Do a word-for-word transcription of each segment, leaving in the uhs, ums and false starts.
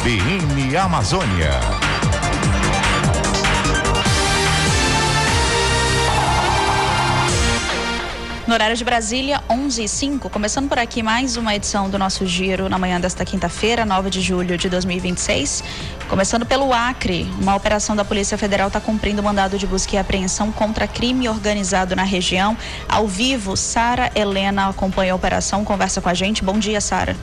B N Amazônia. No horário de Brasília, onze e cinco, começando por aqui mais uma edição do nosso Giro na manhã desta quinta-feira, nove de julho de dois mil e vinte e seis. Começando pelo Acre, uma operação da Polícia Federal está cumprindo mandado de busca e apreensão contra crime organizado na região. Ao vivo, Sara Helena acompanha a operação, conversa com a gente. Bom dia, Sara.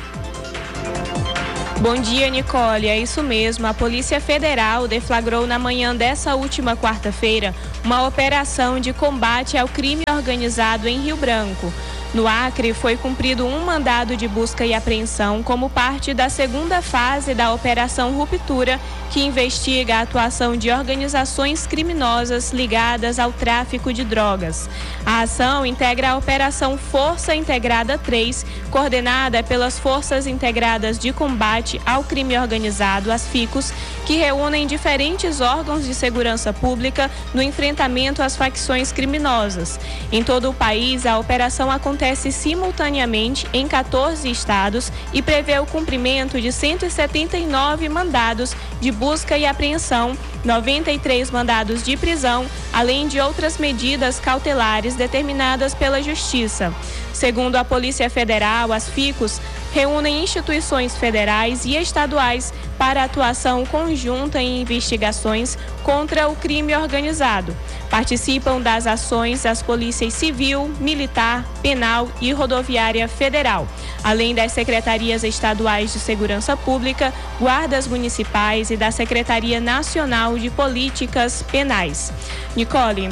Bom dia, Nicole. É isso mesmo. A Polícia Federal deflagrou na manhã dessa última quarta-feira uma operação de combate ao crime organizado em Rio Branco. No Acre, foi cumprido um mandado de busca e apreensão como parte da segunda fase da Operação Ruptura, que investiga a atuação de organizações criminosas ligadas ao tráfico de drogas. A ação integra a Operação Força Integrada três, coordenada pelas Forças Integradas de Combate ao Crime Organizado, as FICOS, que reúnem diferentes órgãos de segurança pública no enfrentamento às facções criminosas. Em todo o país, a operação acontece simultaneamente em quatorze estados e prevê o cumprimento de cento e setenta e nove mandados de busca e apreensão, noventa e três mandados de prisão, além de outras medidas cautelares determinadas pela Justiça. Segundo a Polícia Federal, as FICOS reúnem instituições federais e estaduais para atuação conjunta em investigações contra o crime organizado. Participam das ações as polícias civil, militar, penal e rodoviária federal, além das secretarias estaduais de segurança pública, guardas municipais e da Secretaria Nacional de Políticas Penais. Nicole.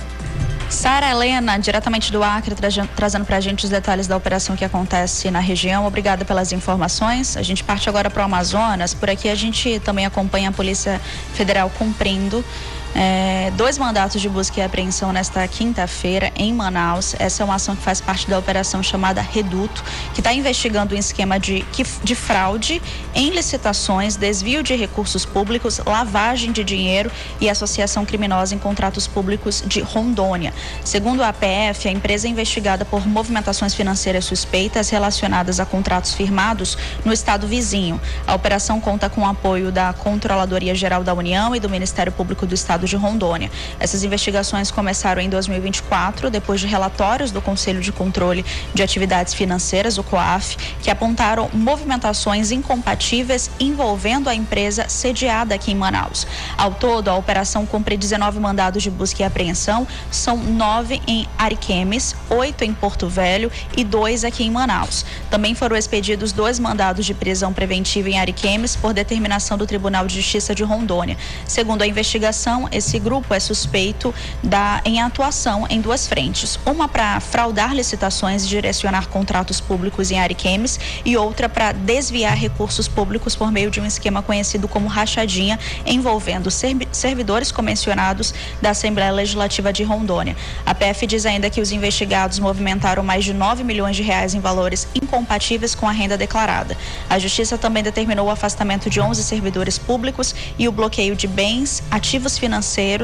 Sara Helena, diretamente do Acre, tra trazendo para a gente os detalhes da operação que acontece na região. Obrigada pelas informações. A gente parte agora para o Amazonas. Por aqui a gente também acompanha a Polícia Federal cumprindo É, dois mandatos de busca e apreensão nesta quinta-feira em Manaus. Essa é uma ação que faz parte da operação chamada Reduto, que está investigando um esquema de, de fraude em licitações, desvio de recursos públicos, lavagem de dinheiro e associação criminosa em contratos públicos de Rondônia. Segundo a A P F, a empresa é investigada por movimentações financeiras suspeitas relacionadas a contratos firmados no estado vizinho. A operação conta com o apoio da Controladoria Geral da União e do Ministério Público do Estado de Rondônia. Essas investigações começaram em dois mil e vinte e quatro, depois de relatórios do Conselho de Controle de Atividades Financeiras, o COAF, que apontaram movimentações incompatíveis envolvendo a empresa sediada aqui em Manaus. Ao todo, a operação cumpre dezenove mandados de busca e apreensão, são nove em Ariquemes, oito em Porto Velho e dois aqui em Manaus. Também foram expedidos dois mandados de prisão preventiva em Ariquemes por determinação do Tribunal de Justiça de Rondônia. Segundo a investigação, esse grupo é suspeito da, em atuação em duas frentes. Uma para fraudar licitações e direcionar contratos públicos em Ariquemes e outra para desviar recursos públicos por meio de um esquema conhecido como rachadinha, envolvendo servidores comissionados da Assembleia Legislativa de Rondônia. A P F diz ainda que os investigados movimentaram mais de nove milhões de reais em valores incompatíveis com a renda declarada. A Justiça também determinou o afastamento de onze servidores públicos e o bloqueio de bens, ativos financeiros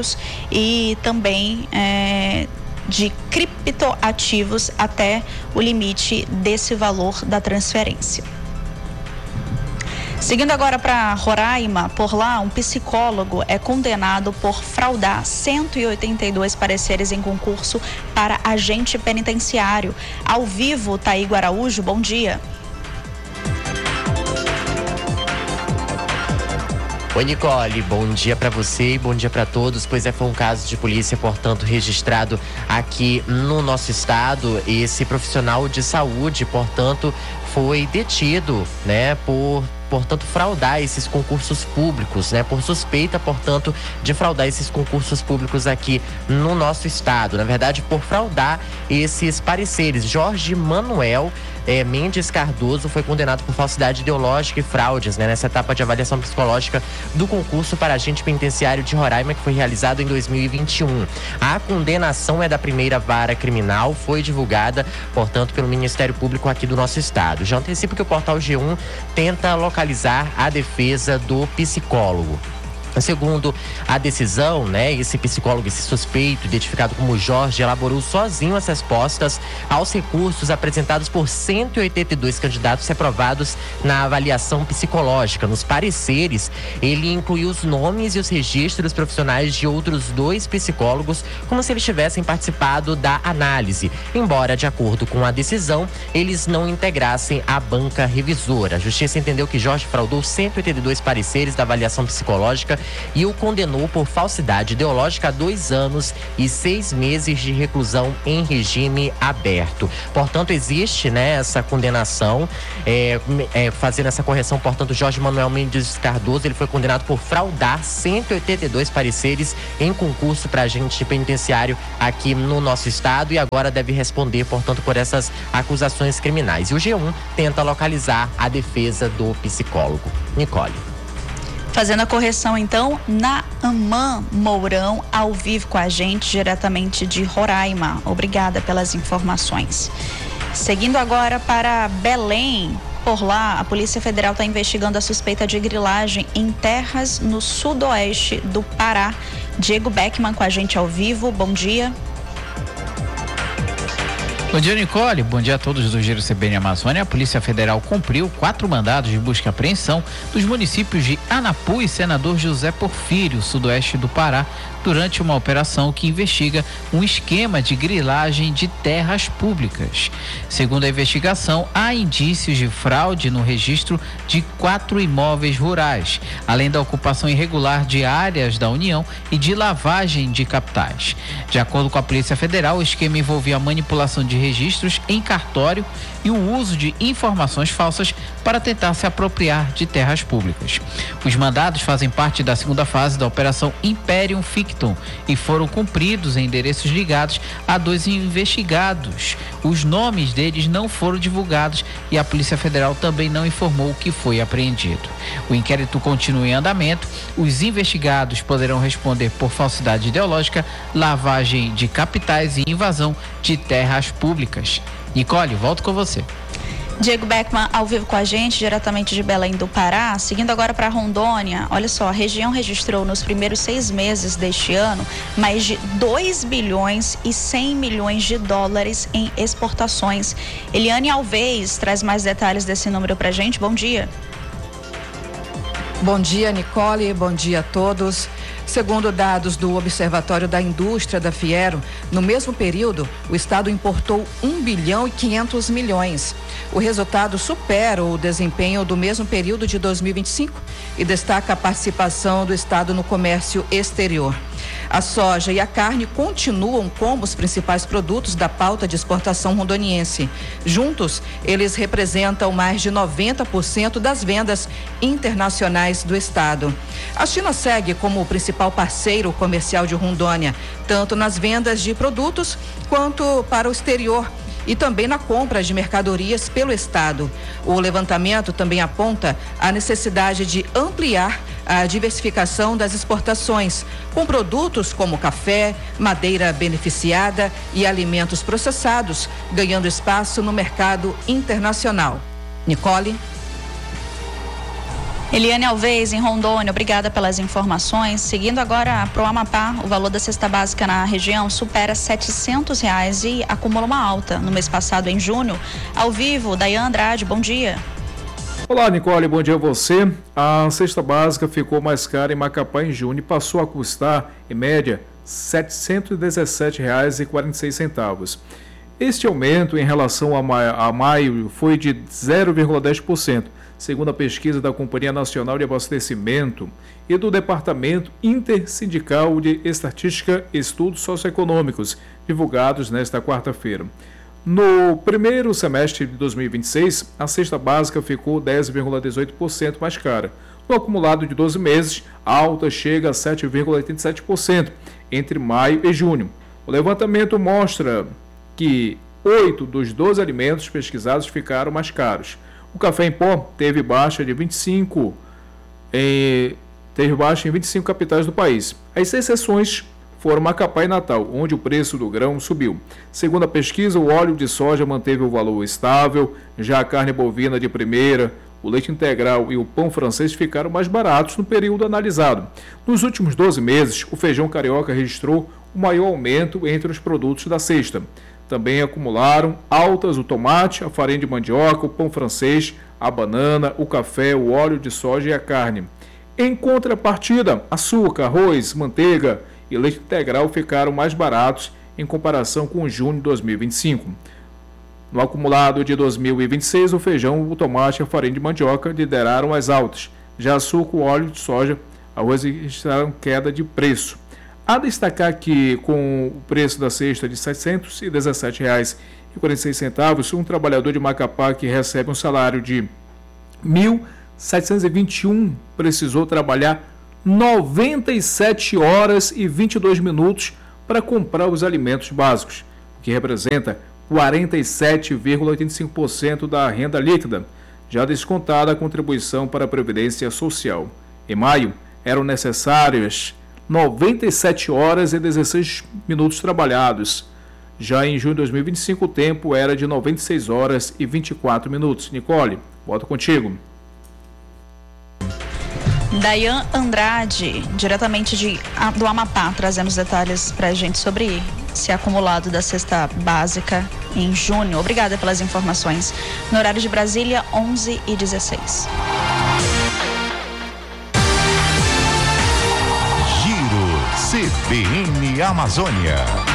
e também é, de criptoativos até o limite desse valor da transferência. Seguindo agora para Roraima, por lá, um psicólogo é condenado por fraudar cento e oitenta e dois pareceres em concurso para agente penitenciário. Ao vivo, Taigo Araújo, bom dia. Oi, Nicole, bom dia para você e bom dia para todos. Pois é, foi um caso de polícia, portanto, registrado aqui no nosso estado. Esse profissional de saúde, portanto, foi detido, né, por portanto, fraudar esses concursos públicos, né? Por suspeita, portanto, de fraudar esses concursos públicos aqui no nosso estado. Na verdade, por fraudar esses pareceres. Jorge Manuel eh, Mendes Cardoso foi condenado por falsidade ideológica e fraudes, né? Nessa etapa de avaliação psicológica do concurso para agente penitenciário de Roraima, que foi realizado em dois mil e vinte e um. A condenação é da primeira vara criminal, foi divulgada, portanto, pelo Ministério Público aqui do nosso estado. Já antecipo que o portal G um tenta localizar a defesa do psicólogo. Segundo a decisão, né, esse psicólogo, esse suspeito, identificado como Jorge, elaborou sozinho as respostas aos recursos apresentados por cento e oitenta e dois candidatos reprovados na avaliação psicológica. Nos pareceres, ele incluiu os nomes e os registros profissionais de outros dois psicólogos, como se eles tivessem participado da análise, embora, de acordo com a decisão, eles não integrassem a banca revisora. A Justiça entendeu que Jorge fraudou cento e oitenta e dois pareceres da avaliação psicológica e o condenou por falsidade ideológica a dois anos e seis meses de reclusão em regime aberto. Portanto, existe, né, essa condenação, é, é, fazendo essa correção, portanto, Jorge Manuel Mendes Cardoso, ele foi condenado por fraudar cento e oitenta e dois pareceres em concurso para agente penitenciário aqui no nosso estado e agora deve responder, portanto, por essas acusações criminais. E o G um tenta localizar a defesa do psicólogo. Nicole. Fazendo a correção, então, Naamã Mourão, ao vivo com a gente, diretamente de Roraima. Obrigada pelas informações. Seguindo agora para Belém. Por lá, a Polícia Federal está investigando a suspeita de grilagem em terras no sudoeste do Pará. Diego Beckman com a gente ao vivo. Bom dia. Bom dia, Nicole. Bom dia a todos do Giro C B N Amazônia. A Polícia Federal cumpriu quatro mandados de busca e apreensão dos municípios de Anapu e Senador José Porfírio, sudoeste do Pará, durante uma operação que investiga um esquema de grilagem de terras públicas. Segundo a investigação, há indícios de fraude no registro de quatro imóveis rurais, além da ocupação irregular de áreas da União e de lavagem de capitais. De acordo com a Polícia Federal, o esquema envolvia a manipulação de registros em cartório e o uso de informações falsas para tentar se apropriar de terras públicas. Os mandados fazem parte da segunda fase da Operação Imperium Fictum e foram cumpridos em endereços ligados a dois investigados. Os nomes deles não foram divulgados e a Polícia Federal também não informou o que foi apreendido. O inquérito continua em andamento. Os investigados poderão responder por falsidade ideológica, lavagem de capitais e invasão de terras públicas. Nicole, volto com você. Diego Beckman ao vivo com a gente, diretamente de Belém do Pará. Seguindo agora para Rondônia, olha só, a região registrou nos primeiros seis meses deste ano mais de dois bilhões e cem milhões de dólares em exportações. Eliane Alves traz mais detalhes desse número para a gente. Bom dia. Bom dia, Nicole. Bom dia a todos. Segundo dados do Observatório da Indústria da Fiero, no mesmo período, o Estado importou um bilhão e quinhentos milhões. O resultado supera o desempenho do mesmo período de dois mil e vinte e cinco e destaca a participação do Estado no comércio exterior. A soja e a carne continuam como os principais produtos da pauta de exportação rondoniense. Juntos, eles representam mais de noventa por cento das vendas internacionais do estado. A China segue como o principal parceiro comercial de Rondônia, tanto nas vendas de produtos quanto para o exterior e também na compra de mercadorias pelo estado. O levantamento também aponta a necessidade de ampliar a diversificação das exportações, com produtos como café, madeira beneficiada e alimentos processados, ganhando espaço no mercado internacional. Nicole. Eliane Alves, em Rondônia, obrigada pelas informações. Seguindo agora para o Amapá, o valor da cesta básica na região supera setecentos reais e acumula uma alta. No mês passado, em junho, ao vivo, Dayan Andrade, bom dia. Olá, Nicole, bom dia a você. A cesta básica ficou mais cara em Macapá em junho e passou a custar, em média, setecentos e dezessete reais e quarenta e seis centavos. Este aumento em relação a maio, a maio foi de zero vírgula dez por cento, segundo a pesquisa da Companhia Nacional de Abastecimento e do Departamento Intersindical de Estatística e Estudos Socioeconômicos, divulgados nesta quarta-feira. No primeiro semestre de dois mil e vinte e seis, a cesta básica ficou dez vírgula dezoito por cento mais cara. No acumulado de doze meses, a alta chega a sete vírgula oitenta e sete por cento entre maio e junho. O levantamento mostra que oito dos doze alimentos pesquisados ficaram mais caros. O café em pó teve baixa de vinte e cinco, eh, teve baixa em vinte e cinco capitais do país. As exceções foram Macapá e Natal, onde o preço do grão subiu. Segundo a pesquisa, o óleo de soja manteve o valor estável, já a carne bovina de primeira, o leite integral e o pão francês ficaram mais baratos no período analisado. Nos últimos doze meses, o feijão carioca registrou o maior aumento entre os produtos da cesta. Também acumularam altas o tomate, a farinha de mandioca, o pão francês, a banana, o café, o óleo de soja e a carne. Em contrapartida, açúcar, arroz, manteiga e leite integral ficaram mais baratos em comparação com junho de dois mil e vinte e cinco. No acumulado de dois mil e vinte e seis, o feijão, o tomate e a farinha de mandioca lideraram as altas. Já açúcar, o óleo de soja, arroz registraram queda de preço. A destacar que, com o preço da cesta de setecentos e dezessete reais e quarenta e seis centavos, um trabalhador de Macapá que recebe um salário de mil setecentos e vinte e um precisou trabalhar noventa e sete horas e vinte e dois minutos para comprar os alimentos básicos, o que representa quarenta e sete vírgula oitenta e cinco por cento da renda líquida, já descontada a contribuição para a Previdência Social. Em maio, eram necessárias noventa e sete horas e dezesseis minutos trabalhados. Já em junho de dois mil e vinte e cinco, o tempo era de noventa e seis horas e vinte e quatro minutos. Nicole, volto contigo. Dayan Andrade, diretamente de, do Amapá, trazendo os detalhes para a gente sobre esse acumulado da cesta básica em junho. Obrigada pelas informações. No horário de Brasília, onze e dezesseis. Giro C B N Amazônia.